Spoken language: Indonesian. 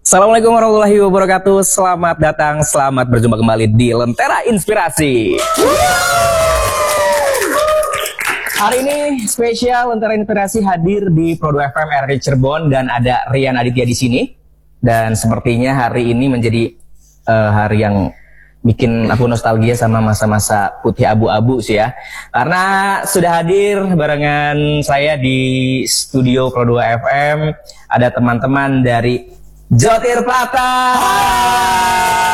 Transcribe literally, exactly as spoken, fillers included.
Assalamualaikum warahmatullahi wabarakatuh. Selamat datang, selamat berjumpa kembali di Lentera Inspirasi. Hari ini spesial Lentera Inspirasi hadir di Pro dua F M R I Cirebon dan ada Rian Aditya di sini. Dan sepertinya hari ini menjadi uh, hari yang bikin aku nostalgia sama masa-masa putih abu-abu sih ya. Karena sudah hadir barengan saya di studio Pro dua F M ada teman-teman dari Jotir Plata.